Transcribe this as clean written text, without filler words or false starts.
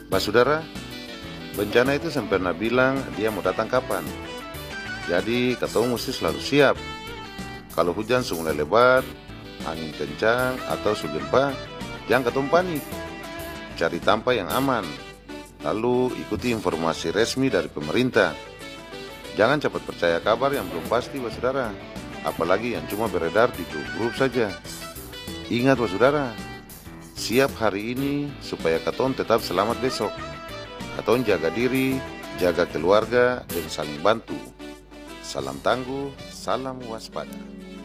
Saudara, bencana itu sempurna bilang dia mau datang kapan. Jadi katong mesti selalu siap. Kalau hujan mulai lebat, angin kencang atau gempa, jangan katong panik. Cari tempat yang aman. Lalu ikuti informasi resmi dari pemerintah. Jangan cepat percaya kabar yang belum pasti, saudara. Apalagi yang cuma beredar di grup saja. Ingat, saudara, siap hari ini supaya katong tetap selamat besok. Katong jaga diri, jaga keluarga, dan saling bantu. Salam tangguh, salam waspada.